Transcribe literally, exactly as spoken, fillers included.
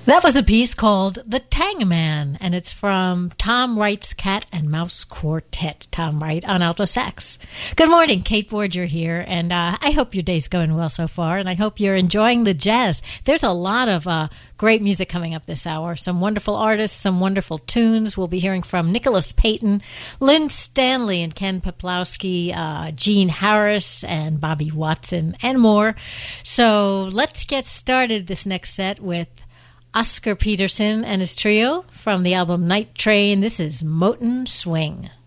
That was a piece called The Tangman, and it's from Tom Wright's Cat and Mouse Quartet. Tom Wright on alto sax. Good morning, Kate Borger here, and uh, I hope your day's going well so far, and I hope you're enjoying the jazz. There's a lot of uh, great music coming up this hour. Some wonderful artists, some wonderful tunes. We'll be hearing from Nicholas Payton, Lynn Stanley and Ken Peplowski, uh, Gene Harris and Bobby Watson, and more. So let's get started this next set with Oscar Peterson and his trio from the album Night Train. This is Moton Swing.